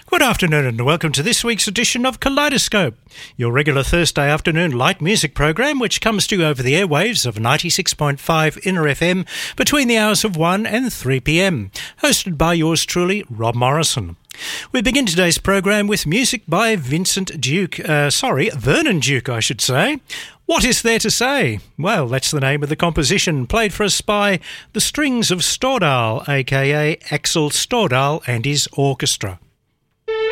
Good afternoon and welcome to this week's edition of Kaleidoscope, your regular Thursday afternoon light music program which comes to you over the airwaves of 96.5 Inner FM between the hours of 1 and 3 p.m, hosted by yours truly, Rob Morrison. We begin today's program with music by Vernon Duke, I should say. What is there to say? Well, that's the name of the composition, played for us by the Strings of Stordal, aka Axel Stordal and his orchestra.